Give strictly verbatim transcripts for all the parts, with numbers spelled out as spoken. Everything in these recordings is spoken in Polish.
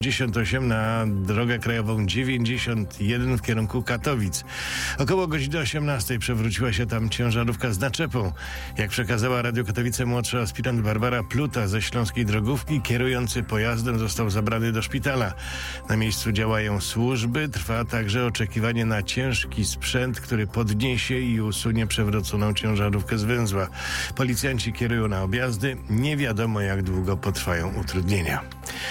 dziewięćdziesiąt osiem na drogę krajową dziewięćdziesiąt jeden w kierunku Katowic. Około godziny osiemnastej przewróciła się tam ciężarówka z naczepą. Jak przekazała Radio Katowice młodszy aspirant Barbara Pluta ze Śląskiej Drogówki, kierujący pojazdem został zabrany do szpitala. Na miejscu działają służby. Trwa także oczekiwanie na ciężki sprzęt, który podniesie i usunie przewróconą ciężarówkę z węzła. Policjanci kierują na objazdy. Nie wiadomo, jak długo potrwają utrudnienia.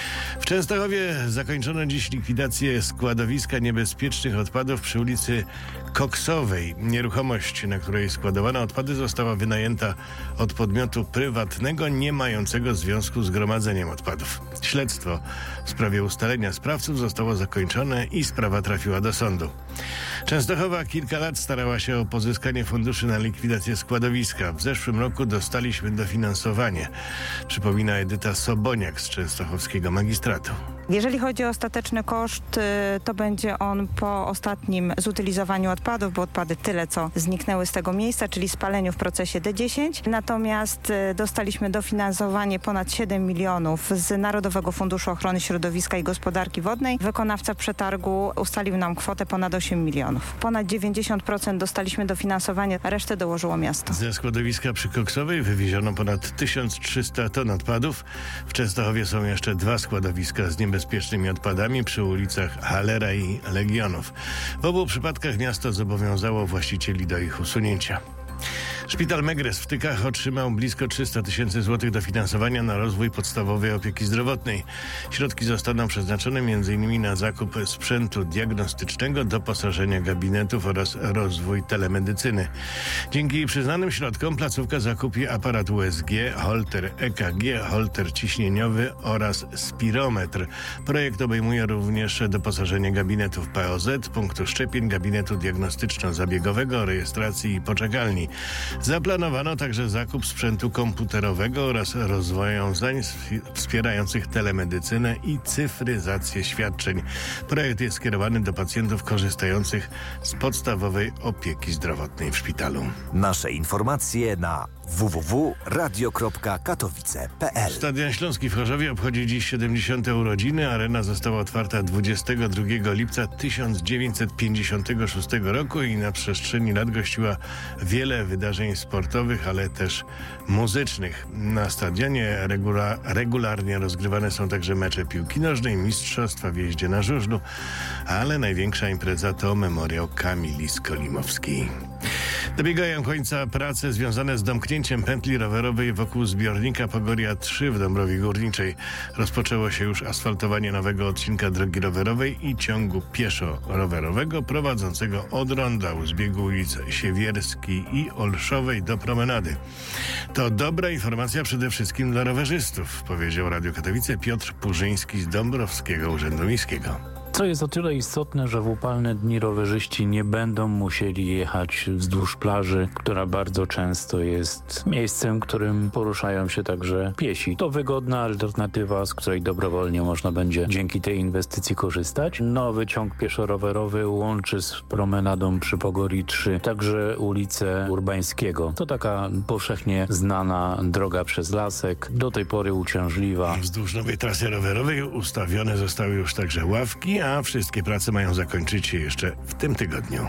W Częstochowie zakończono dziś likwidację składowiska niebezpiecznych odpadów przy ulicy Koksowej. Nieruchomość, na której składowano odpady, została wynajęta od podmiotu prywatnego nie mającego związku z gromadzeniem odpadów. Śledztwo w sprawie ustalenia sprawców zostało zakończone i sprawa trafiła do sądu. Częstochowa kilka lat starała się o pozyskanie funduszy na likwidację składowiska. W zeszłym roku dostaliśmy dofinansowanie, przypomina Edyta Soboniak z częstochowskiego magistratu. Jeżeli chodzi o ostateczny koszt, to będzie on po ostatnim zutylizowaniu odpadów, bo odpady tyle, co zniknęły z tego miejsca, czyli spaleniu w procesie D dziesięć. Natomiast dostaliśmy dofinansowanie ponad siedem milionów z Narodowego Funduszu Ochrony Środowiska i Gospodarki Wodnej. Wykonawca przetargu ustalił nam kwotę ponad osiem milionów. Ponad dziewięćdziesiąt procent dostaliśmy dofinansowanie, resztę dołożyło miasto. Ze składowiska przy Koksowej wywieziono ponad tysiąc trzysta ton odpadów. W Częstochowie są jeszcze dwa składowiska z niebezpiecznymi odpadami przy ulicach Halera i Legionów. W obu przypadkach miasto zobowiązało właścicieli do ich usunięcia. Szpital Megrez w Tykach otrzymał blisko trzysta tysięcy złotych dofinansowania na rozwój podstawowej opieki zdrowotnej. Środki zostaną przeznaczone m in na zakup sprzętu diagnostycznego, doposażenia gabinetów oraz rozwój telemedycyny. Dzięki przyznanym środkom placówka zakupi aparat U S G, holter E K G, holter ciśnieniowy oraz spirometr. Projekt obejmuje również doposażenie gabinetów P O Z, punktu szczepień, gabinetu diagnostyczno-zabiegowego, rejestracji i poczekalni. Zaplanowano także zakup sprzętu komputerowego oraz rozwiązań wspierających telemedycynę i cyfryzację świadczeń. Projekt jest skierowany do pacjentów korzystających z podstawowej opieki zdrowotnej w szpitalu. Nasze informacje na w w w kropka radio kropka katowice kropka p l. Stadion Śląski w Chorzowie obchodzi dziś siedemdziesiąte urodziny. Arena została otwarta dwudziestego drugiego lipca tysiąc dziewięćset pięćdziesiątego szóstego roku i na przestrzeni lat gościła wiele wydarzeń sportowych, ale też muzycznych. Na stadionie regula- regularnie rozgrywane są także mecze piłki nożnej, mistrzostwa w jeździe na żużlu, ale największa impreza to memoriał Kamili Skolimowskiej. Dobiegają końca prace związane z domknięciem pętli rowerowej wokół zbiornika Pogoria trzy w Dąbrowie Górniczej. Rozpoczęło się już asfaltowanie nowego odcinka drogi rowerowej i ciągu pieszo-rowerowego prowadzącego od ronda z biegu ulic Siewierskiej i Olszowej do promenady. To dobra informacja przede wszystkim dla rowerzystów, powiedział Radio Katowice Piotr Purzyński z Dąbrowskiego Urzędu Miejskiego. Co jest o tyle istotne, że w upalne dni rowerzyści nie będą musieli jechać wzdłuż plaży, która bardzo często jest miejscem, którym poruszają się także piesi. To wygodna alternatywa, z której dobrowolnie można będzie dzięki tej inwestycji korzystać. Nowy ciąg pieszo-rowerowy łączy z promenadą przy Pogorii trzy także ulicę Urbańskiego. To taka powszechnie znana droga przez lasek, do tej pory uciążliwa. Wzdłuż nowej trasy rowerowej ustawione zostały już także ławki, a wszystkie prace mają zakończyć się jeszcze w tym tygodniu.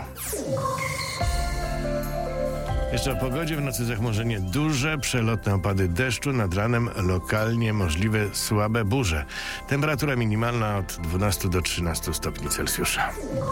Jeszcze o pogodzie. W nocy zachmurzenie duże, przelotne opady deszczu, nad ranem lokalnie możliwe słabe burze. Temperatura minimalna od dwunastu do trzynastu stopni Celsjusza.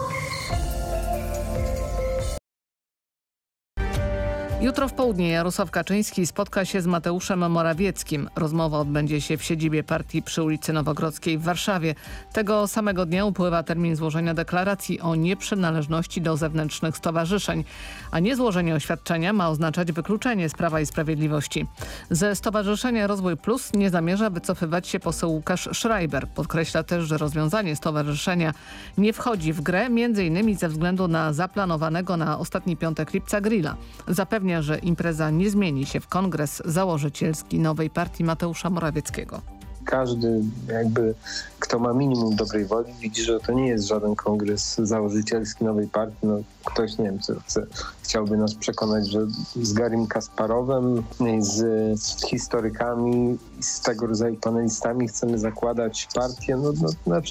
Jutro w południe Jarosław Kaczyński spotka się z Mateuszem Morawieckim. Rozmowa odbędzie się w siedzibie partii przy ulicy Nowogrodzkiej w Warszawie. Tego samego dnia upływa termin złożenia deklaracji o nieprzynależności do zewnętrznych stowarzyszeń, a niezłożenie oświadczenia ma oznaczać wykluczenie z Prawa i Sprawiedliwości. Ze Stowarzyszenia Rozwój Plus nie zamierza wycofywać się poseł Łukasz Schreiber. Podkreśla też, że rozwiązanie stowarzyszenia nie wchodzi w grę, między innymi ze względu na zaplanowanego na ostatni piątek lipca grilla. Zapewnia, że impreza nie zmieni się w kongres założycielski nowej partii Mateusza Morawieckiego. każdy jakby, kto ma minimum dobrej woli, widzi, że to nie jest żaden kongres założycielski nowej partii. No, ktoś, nie wiem, co chce, chciałby nas przekonać, że z Garim Kasparowem, z historykami, z tego rodzaju panelistami chcemy zakładać partię. No, no,